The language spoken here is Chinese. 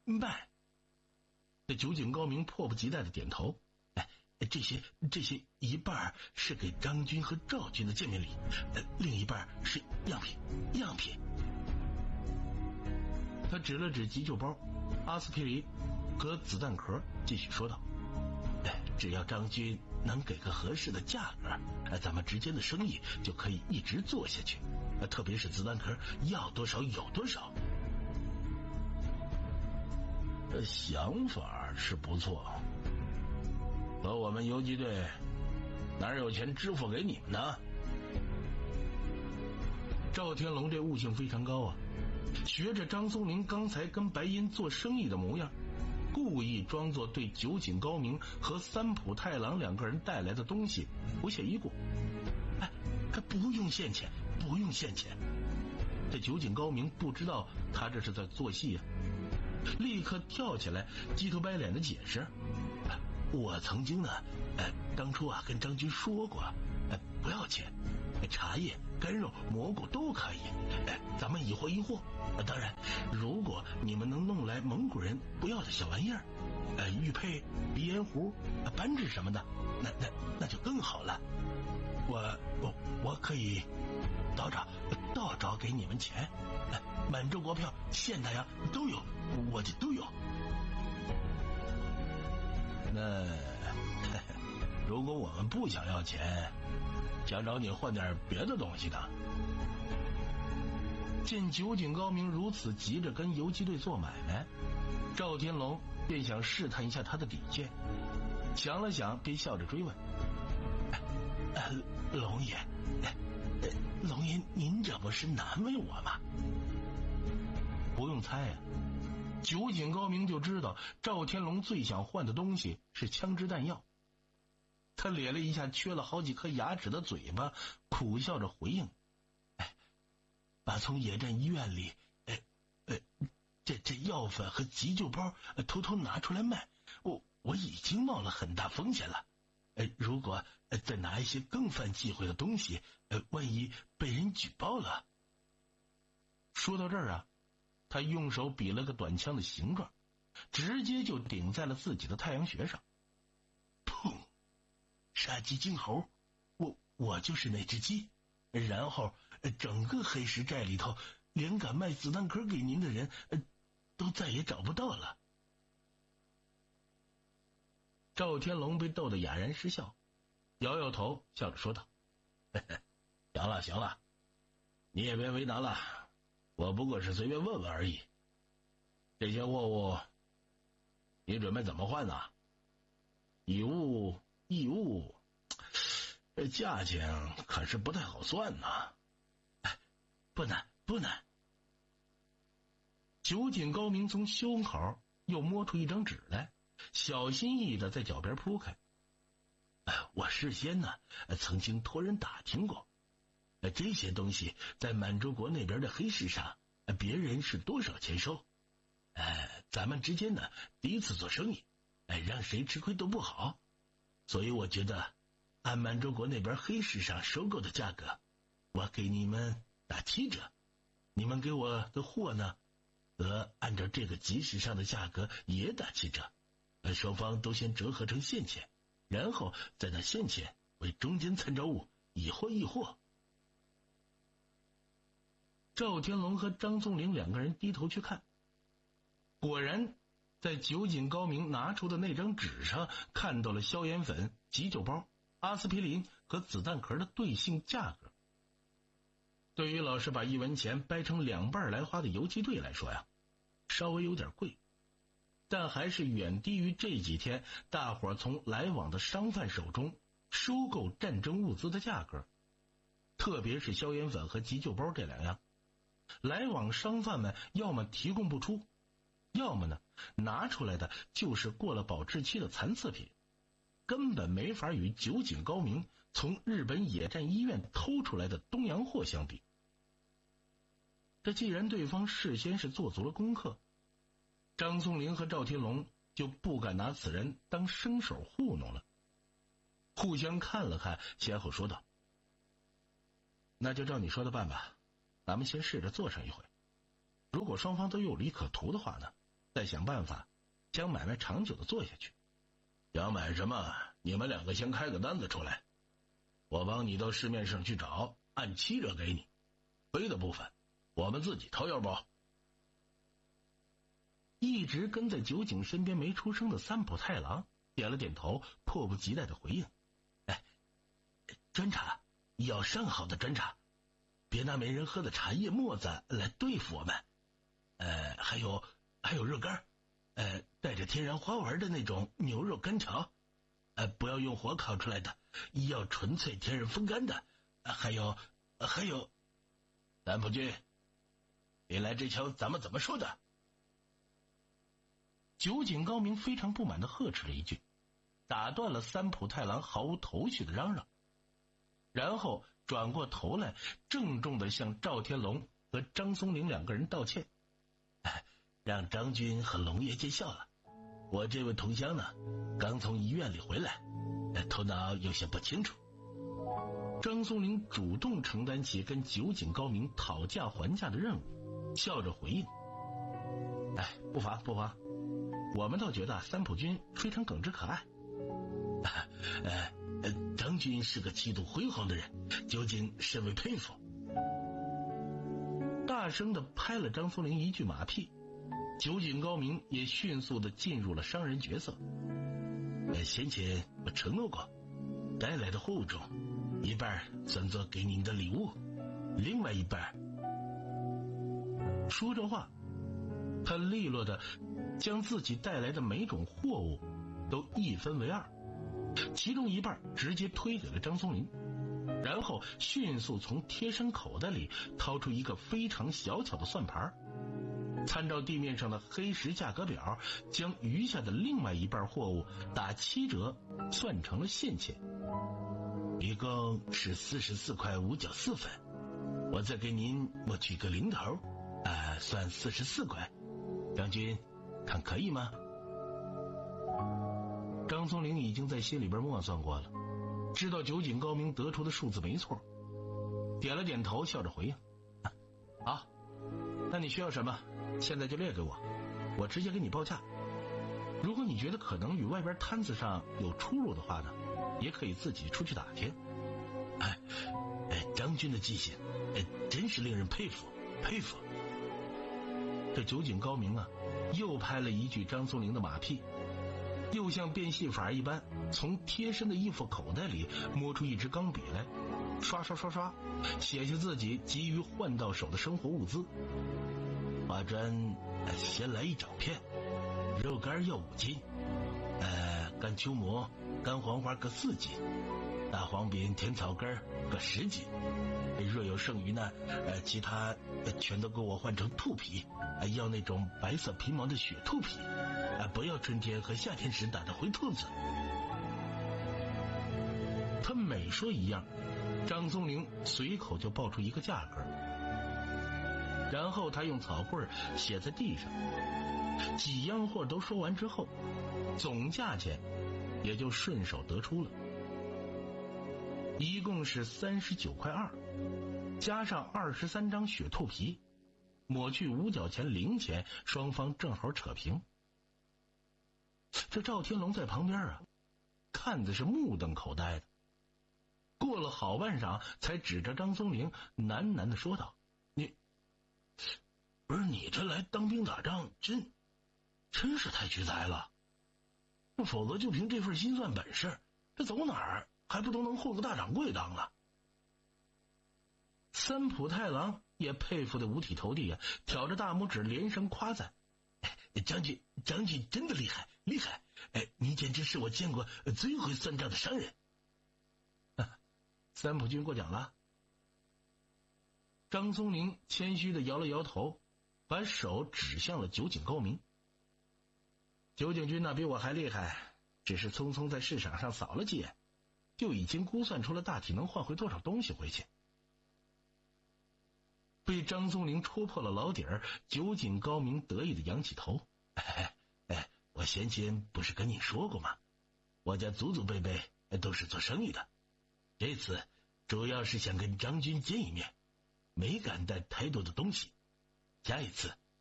卖。这酒井高明迫不及待的点头。这些一半是给张军和赵军的见面礼，另一半是样品。他指了指急救包、阿司匹林和子弹壳，继续说道：只要张军能给个合适的价格，咱们之间的生意就可以一直做下去，特别是子弹壳，要多少有多少。想法是不错，可我们游击队哪有钱支付给你们呢？赵天龙这悟性非常高啊，学着张松林刚才跟白银做生意的模样，故意装作对酒井高明和三浦太郎两个人带来的东西不屑一顾。不用现钱，不用现钱。这酒井高明不知道他这是在做戏啊，立刻跳起来鸡头白脸的解释：我曾经呢，当初跟张军说过，不要钱，茶叶、干肉、蘑菇都可以，咱们一货一货。当然，如果你们能弄来蒙古人不要的小玩意儿，玉佩、鼻烟壶、扳指什么的，那就更好了。我可以倒找给你们钱，满洲国票、现大洋都有，我就都有。那如果我们不想要钱，想找你换点别的东西的。见酒井高明如此急着跟游击队做买卖，赵天龙便想试探一下他的底线，想了想便笑着追问：龙爷，您这不是难为我吗？不用猜啊，酒井高明就知道赵天龙最想换的东西是枪支弹药。他咧了一下缺了好几颗牙齿的嘴巴，苦笑着回应：把从野战医院里这药粉和急救包偷偷拿出来卖，我已经冒了很大风险了。如果再拿一些更犯忌讳的东西，万一被人举报了。说到这儿啊，他用手比了个短枪的形状，直接就顶在了自己的太阳穴上。砰！杀鸡儆猴，我就是那只鸡。然后整个黑石寨里头，连敢卖子弹壳给您的人都再也找不到了。赵天龙被逗得哑然失笑，摇摇头，笑着说道：行了，你也别为难了，我不过是随便问问而已。这些货物你准备怎么换呢？以物易物，这价钱可是不太好算呐。不难。酒井高明从胸口又摸出一张纸来，小心翼翼地在脚边铺开。我事先呢曾经托人打听过，这些东西在满洲国那边的黑市上，别人是多少钱收。咱们之间呢第一次做生意，让谁吃亏都不好，所以我觉得按满洲国那边黑市上收购的价格，我给你们打7折，你们给我的货呢则按照这个集市上的价格也打7折，双方都先折合成现钱，然后再拿现钱为中间参照物，以货易货。赵天龙和张松龄两个人低头去看，果然在酒井高明拿出的那张纸上看到了消炎粉、急救包、阿司匹林和子弹壳的对性价格。对于老是把1文钱掰成2半来花的游击队来说呀，稍微有点贵，但还是远低于这几天大伙从来往的商贩手中收购战争物资的价格。特别是消炎粉和急救包这两样，来往商贩们要么提供不出，要么呢拿出来的就是过了保质期的残次品，根本没法与酒井高明从日本野战医院偷出来的东洋货相比。这既然对方事先是做足了功课，张松龄和赵天龙就不敢拿此人当生手糊弄了。互相看了看，先后说道：那就照你说的办吧，咱们先试着做上一回，如果双方都有利可图的话呢， 再想办法将买卖长久的做下去。 想买什么，你们两个先开个单子出来，我帮你到市面上去找，按7折给你，亏的部分我们自己掏腰包。 一直跟在酒井身边没出声的三浦太郎点了点头，迫不及待的回应：砖茶要上好的砖茶，别拿没人喝的茶叶沫子来对付我们。还有肉干，带着天然花纹的那种牛肉干条，不要用火烤出来的，要纯粹天然风干的。还有， 三浦君，你来这球咱们怎么说的？ 酒井高明非常不满地呵斥了一句，打断了三浦太郎毫无头绪的嚷嚷，然后转过头来郑重地向赵天龙和张松龄两个人道歉：让张军和龙爷见笑了，我这位同乡呢，刚从医院里回来，头脑有些不清楚。张松龄主动承担起跟酒井高明讨价还价的任务，笑着回应：不妨，我们倒觉得三浦君非常耿直可爱。张军是个气度辉煌的人，酒井甚为佩服。大声地拍了张松龄一句马屁，酒井高明也迅速地进入了商人角色。先前我承诺过，带来的货物中，一半算作给您的礼物，另外一半……说着话，他利落地将自己带来的每种货物都一分为2，其中一半直接推给了张松龄，然后迅速从贴身口袋里掏出一个非常小巧的算盘，参照地面上的黑石价格表，将余下的另外一半货物打7折算成了现钱，一共是44块5角4分。我再给您我取个零头，算44块，将军看可以吗？张松龄已经在心里边默算过了，知道酒井高明得出的数字没错，点了点头，笑着回应：好，那你需要什么现在就列给我，我直接给你报价。如果你觉得可能与外边摊子上有出入的话呢，也可以自己出去打听。张军的记性真是令人佩服。这酒井高明啊，又拍了一句张松龄的马屁，又像变戏法一般从贴身的衣服口袋里摸出一支钢笔来，刷写下自己急于换到手的生活物资。花砖先来1整片，肉干要5斤，干秋蘑、干黄花各4斤，大黄饼、甜草根各10斤。若有剩余呢，其他全都给我换成兔皮，要那种白色皮毛的雪兔皮，不要春天和夏天时打的灰兔子。他每说一样，张松龄随口就报出一个价格，然后他用草棍写在地上。几样货都说完之后，总价钱也就顺手得出了，一共是39块2，加上23张雪兔皮，抹去5角钱零钱，双方正好扯平。这赵天龙在旁边啊，看的是目瞪口呆的，过了好半晌才指着张松龄喃喃地说道：你这来当兵打仗真是太屈才了，否则就凭这份心算本事，这走哪儿还不都能混个大掌柜当了。三浦太郎也佩服得五体投地啊，挑着大拇指连声夸赞：张军真的厉害，你简直是我见过最会算账的商人。三浦君过奖了。张松龄谦虚地摇了摇头，把手指向了酒井高明。酒井君比我还厉害，只是匆匆在市场上扫了几眼，就已经估算出了大体能换回多少东西回去。被张松龄戳破了老底儿，酒井高明得意地扬起头：我先前不是跟你说过吗？我家祖祖辈辈都是做生意的，这次主要是想跟张军见一面，没敢带太多的东西，下一次